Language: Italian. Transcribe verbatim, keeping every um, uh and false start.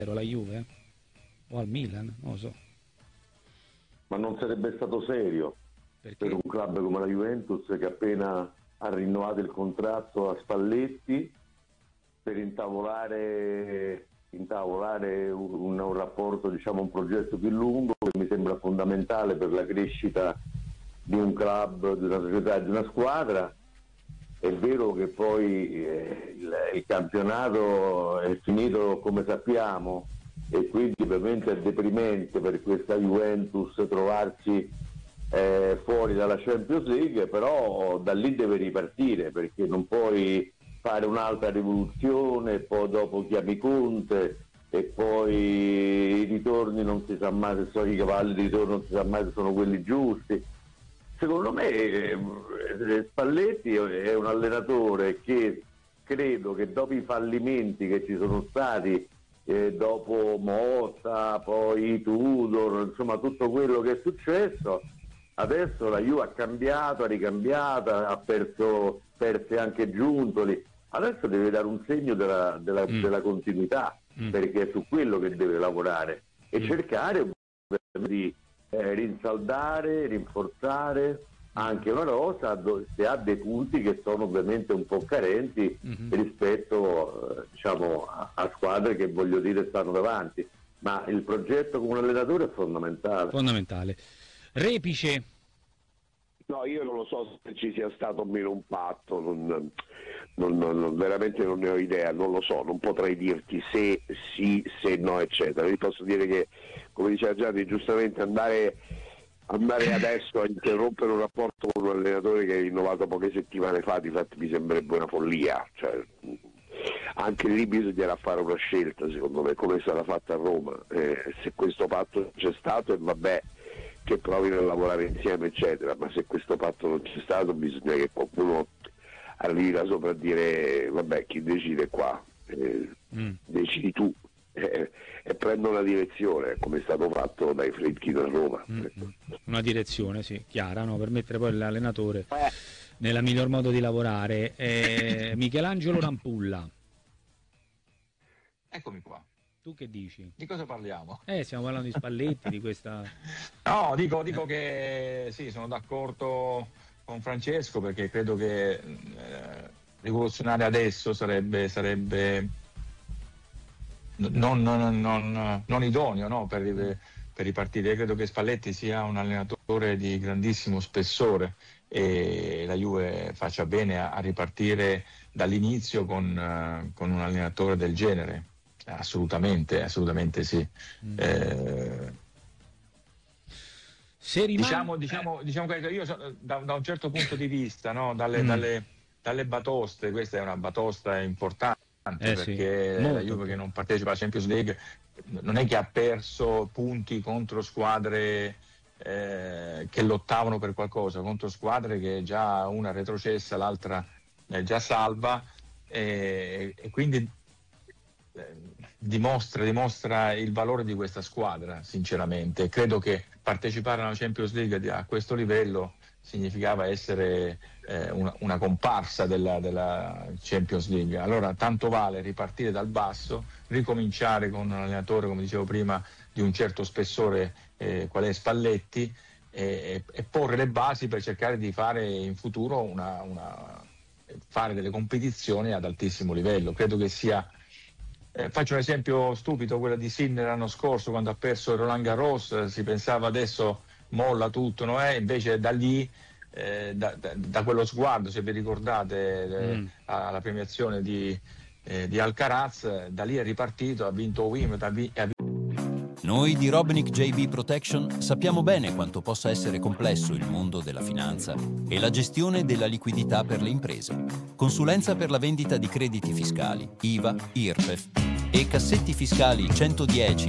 alla Juve o al Milan, non lo so. Ma non sarebbe stato serio Perché? per un club come la Juventus, che appena ha rinnovato il contratto a Spalletti, per intavolare, intavolare un, un rapporto, diciamo un progetto più lungo, che mi sembra fondamentale per la crescita di un club, di una società, di una squadra. È vero che poi eh, il, il campionato è finito come sappiamo, e quindi ovviamente è deprimente per questa Juventus trovarsi eh, fuori dalla Champions League, però da lì deve ripartire, perché non puoi fare un'altra rivoluzione e poi dopo chiami Conte e poi i ritorni non si sa mai se sono i cavalli di ritorno, non si sa mai se sono quelli giusti. Secondo me eh, Spalletti è un allenatore che credo che dopo i fallimenti che ci sono stati, eh, dopo Motta, poi Tudor, insomma tutto quello che è successo, adesso la Juve ha cambiato, ha ricambiato, ha perso, perse anche Giuntoli, adesso deve dare un segno della, della, mm. della continuità, mm. perché è su quello che deve lavorare e mm. cercare di eh, rinsaldare, rinforzare anche una rosa se ha dei punti che sono ovviamente un po' carenti mm-hmm. rispetto eh, diciamo a, a squadre che, voglio dire, stanno davanti, ma il progetto come un allenatore è fondamentale. Fondamentale. Repice. No, io non lo so se ci sia stato o meno un patto, non, non, non, non, veramente non ne ho idea, non lo so, non potrei dirti se sì, se no, eccetera. Vi posso dire che, come diceva Gianni, giustamente andare, andare adesso a interrompere un rapporto con un allenatore che è rinnovato poche settimane fa, difatti mi sembrerebbe una follia. Cioè, anche lì bisognerà fare una scelta, secondo me, come sarà fatta a Roma. Eh, se questo patto c'è stato, e vabbè, che provino a lavorare insieme eccetera, ma se questo patto non c'è stato bisogna che qualcuno arrivi là sopra a dire vabbè, chi decide qua, eh, mm. decidi tu, eh, e prendo una direzione come è stato fatto dai Friedkin a Roma. Mm. Una direzione, sì, chiara, no? Per mettere poi l'allenatore eh. nella miglior modo di lavorare. eh, Michelangelo Rampulla, eccomi qua. Tu che dici? Di cosa parliamo? Eh, stiamo parlando di Spalletti, di questa... No, dico, dico che sì, sono d'accordo con Francesco, perché credo che eh, rivoluzionare adesso sarebbe, sarebbe non, non, non, non idoneo, no, per, per ripartire. Credo che Spalletti sia un allenatore di grandissimo spessore e la Juve faccia bene a, a ripartire dall'inizio con, uh, con un allenatore del genere. Assolutamente, assolutamente sì. Mm. Eh, Se rimane... diciamo, diciamo, diciamo che io so, da, da un certo punto di vista, no, dalle, mm. dalle, dalle batoste, questa è una batosta importante, eh, perché sì, la Juve che non partecipa alla Champions League non è che ha perso punti contro squadre eh, che lottavano per qualcosa, contro squadre che già una retrocessa, l'altra è già salva, e, e quindi dimostra, dimostra il valore di questa squadra, sinceramente. Credo che partecipare alla Champions League a questo livello significava essere eh, una, una comparsa della, della Champions League. Allora tanto vale ripartire dal basso, ricominciare con un allenatore, come dicevo prima, di un certo spessore eh, qual è Spalletti, e, e porre le basi per cercare di fare in futuro una, una, fare delle competizioni ad altissimo livello. Credo che sia Eh, faccio un esempio stupido, quello di Sinner l'anno scorso quando ha perso Roland Garros, si pensava adesso molla tutto, no? Eh? Invece da lì, eh, da, da, da quello sguardo, se vi ricordate, eh, mm. alla premiazione di, eh, di Alcaraz, da lì è ripartito, ha vinto Wimbledon. Ha vinto... Noi di Robinic J V Protection sappiamo bene quanto possa essere complesso il mondo della finanza e la gestione della liquidità per le imprese. Consulenza per la vendita di crediti fiscali, I V A, I R P E F e cassetti fiscali centodieci